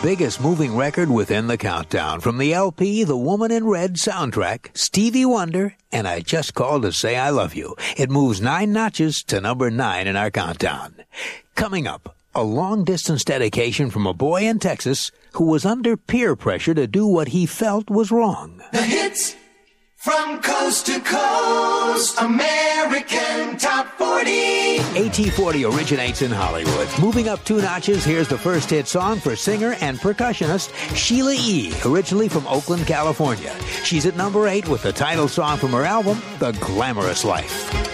biggest moving record within the countdown. From the LP, The Woman in Red soundtrack, Stevie Wonder, and I Just Called to Say I Love You. It moves 9 notches to number 9 in our countdown. Coming up, a long-distance dedication from a boy in Texas who was under peer pressure to do what he felt was wrong. The hits from coast to coast, American Top 40. AT40 originates in Hollywood. Moving up 2 notches, here's the first hit song for singer and percussionist Sheila E., originally from Oakland, California. She's at number 8 with the title song from her album, The Glamorous Life.